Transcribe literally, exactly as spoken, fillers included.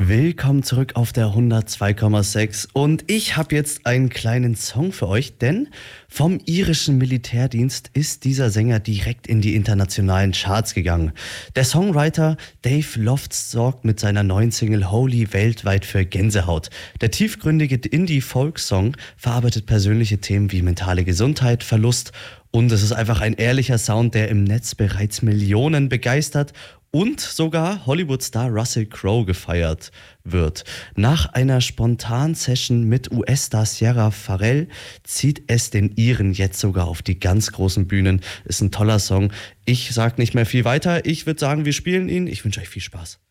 Willkommen zurück auf der hundertzwei Komma sechs und ich habe jetzt einen kleinen Song für euch, denn vom irischen Militärdienst ist dieser Sänger direkt in die internationalen Charts gegangen. Der Songwriter Dave Lofts sorgt mit seiner neuen Single Holy weltweit für Gänsehaut. Der tiefgründige Indie-Folk-Song verarbeitet persönliche Themen wie mentale Gesundheit, Verlust und es ist einfach ein ehrlicher Sound, der im Netz bereits Millionen begeistert und sogar Hollywood-Star Russell Crowe gefeiert wird. Nach einer spontanen Session mit U S-Star Sierra Farrell zieht es den Iren jetzt sogar auf die ganz großen Bühnen. Ist ein toller Song. Ich sag nicht mehr viel weiter. Ich würde sagen, wir spielen ihn. Ich wünsche euch viel Spaß.